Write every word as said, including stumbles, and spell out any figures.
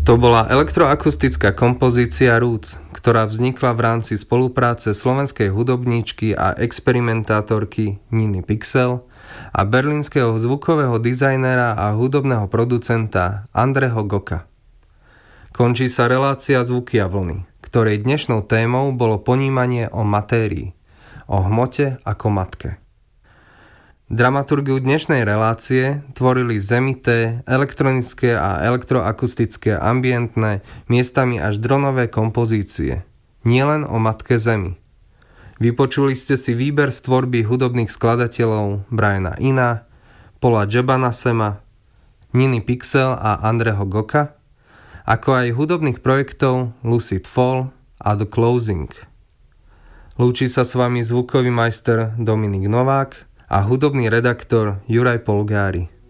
To bola elektroakustická kompozícia Roots, ktorá vznikla v rámci spolupráce slovenskej hudobníčky a experimentátorky Niny Pixel a berlínskeho zvukového dizajnera a hudobného producenta Andreho Goka. Končí sa relácia Zvuky a vlny, ktorej dnešnou témou bolo ponímanie o matérii, o hmote ako matke. Dramaturgiu dnešnej relácie tvorili zemité, elektronické a elektroakustické ambientné, miestami až dronové kompozície. Nielen o matke Zemi. Vypočuli ste si výber z tvorby hudobných skladateľov Briana Ina, Paula Jebanasema, Niny Pixel a Andreho Goka, ako aj hudobných projektov Lucid Fall a The Closing. Lúči sa s vami zvukový majster Dominik Novák a hudobný redaktor Juraj Polgári.